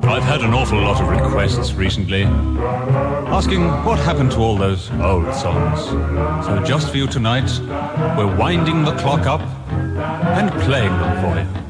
I've had an awful lot of requests recently, asking what happened to all those old songs. So just for you tonight, we're winding the clock up and playing them for you.